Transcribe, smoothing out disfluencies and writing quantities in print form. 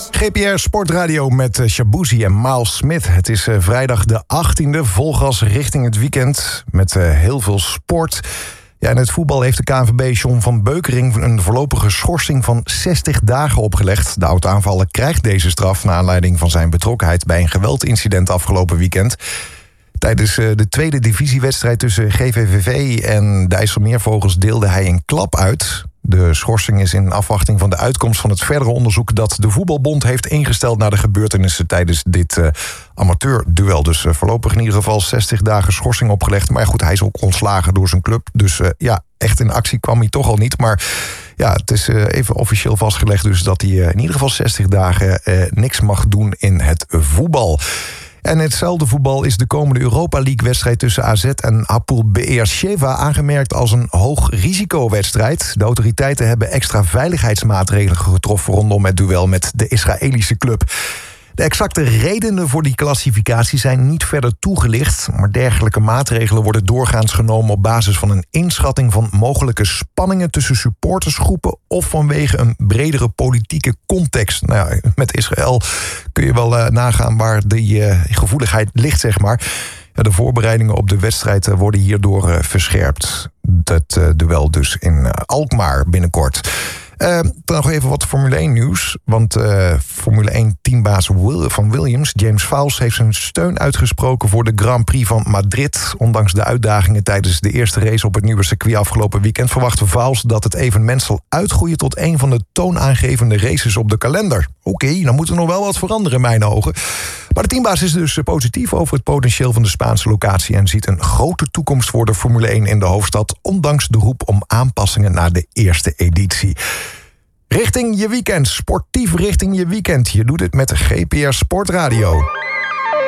GPR Sportradio met Shabuzi en Miles Smith. Het is vrijdag de 18e, vol gas richting het weekend met heel veel sport. Ja, in het voetbal heeft de KNVB John van Beukering een voorlopige schorsing van 60 dagen opgelegd. De oud-aanvaller krijgt deze straf naar aanleiding van zijn betrokkenheid bij een geweldincident afgelopen weekend. Tijdens de tweede divisiewedstrijd tussen GVVV en de IJsselmeervogels deelde hij een klap uit. De schorsing is in afwachting van de uitkomst van het verdere onderzoek dat de Voetbalbond heeft ingesteld naar de gebeurtenissen tijdens dit amateurduel. Dus voorlopig in ieder geval 60 dagen schorsing opgelegd. Maar goed, hij is ook ontslagen door zijn club. Dus echt in actie kwam hij toch al niet. Maar ja, het is even officieel vastgelegd dus dat hij in ieder geval 60 dagen niks mag doen in het voetbal. En hetzelfde voetbal is de komende Europa League-wedstrijd tussen AZ en Hapoel Be'er-Sheva aangemerkt als een hoog risicowedstrijd. De autoriteiten hebben extra veiligheidsmaatregelen getroffen rondom het duel met de Israëlische club. De exacte redenen voor die klassificatie zijn niet verder toegelicht, maar dergelijke maatregelen worden doorgaans genomen op basis van een inschatting van mogelijke spanningen tussen supportersgroepen of vanwege een bredere politieke context. Nou ja, met Israël kun je wel nagaan waar die gevoeligheid ligt, zeg maar. De voorbereidingen op de wedstrijd worden hierdoor verscherpt. Dat duel dus in Alkmaar binnenkort. Dan nog even wat Formule 1 nieuws. Want Formule 1 teambaas van Williams, James Vowles, heeft zijn steun uitgesproken voor de Grand Prix van Madrid. Ondanks de uitdagingen tijdens de eerste race op het nieuwe circuit afgelopen weekend verwacht Vowles dat het evenement zal uitgroeien tot een van de toonaangevende races op de kalender. Oké, dan moet er nog wel wat veranderen in mijn ogen. Maar de teambaas is dus positief over het potentieel van de Spaanse locatie en ziet een grote toekomst voor de Formule 1 in de hoofdstad, ondanks de roep om aanpassingen naar de eerste editie. Richting je weekend, sportief richting je weekend. Je doet het met de GPR Sportradio.